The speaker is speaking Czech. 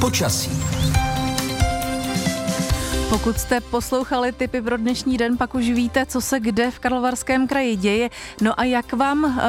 Počasí. Pokud jste poslouchali tipy pro dnešní den, pak už víte, co se kde v Karlovarském kraji děje. No a jak vám